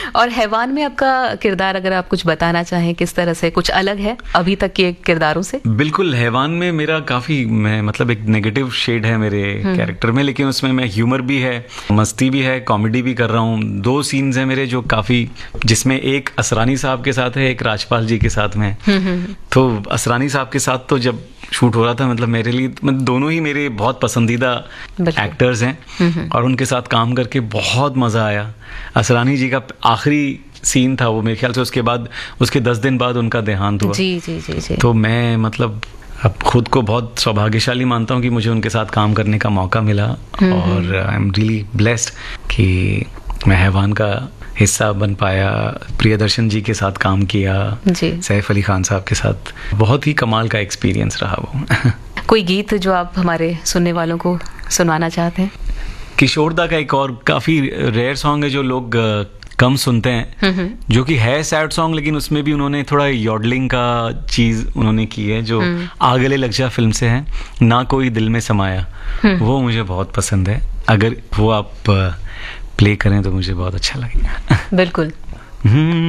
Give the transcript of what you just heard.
और हैवान में आपका किरदार अगर आप कुछ बताना चाहें, किस तरह से कुछ अलग है अभी तक के किरदारों से? बिल्कुल, हैवान में मेरा काफ़ी मैं मतलब एक नेगेटिव शेड है मेरे कैरेक्टर में, लेकिन उसमें मैं ह्यूमर भी है, मस्ती भी है, कॉमेडी भी कर रहा हूँ। 2 सीन्स हैं मेरे जो काफ़ी, जिसमें एक असरानी साहब के साथ है, एक राजपाल जी के साथ में। तो असरानी साहब के साथ तो जब शूट हो रहा था, मतलब मेरे लिए मतलब दोनों ही मेरे बहुत पसंदीदा एक्टर्स हैं और उनके साथ काम करके बहुत मज़ा आया। असरानी जी का आखिरी सीन था वो, मेरे ख्याल से उसके बाद उसके 10 दिन बाद उनका देहांत हुआ। जी जी जी जी। तो मैं मतलब अब खुद को बहुत सौभाग्यशाली मानता हूँ कि मुझे उनके साथ काम करने का मौका मिला और आई एम रियली ब्लेस्ड कि मैं हैवान का हिस्सा बन पाया, प्रियदर्शन जी के साथ काम किया, सैफ अली खान साहब के साथ। बहुत ही कमाल का एक्सपीरियंस रहा वो। कोई गीत जो आप हमारे सुनने वालों को सुनाना चाहते हैं? किशोर दा का एक और काफ़ी रेयर सॉन्ग है जो लोग कम सुनते हैं, जो कि है सैड सॉन्ग, लेकिन उसमें भी उन्होंने थोड़ा यॉडलिंग का चीज़ उन्होंने की है, जो आगले लग जा फिल्म से है, ना कोई दिल में समाया। वो मुझे बहुत पसंद है, अगर वो आप प्ले करें तो मुझे बहुत अच्छा लगेगा। बिल्कुल।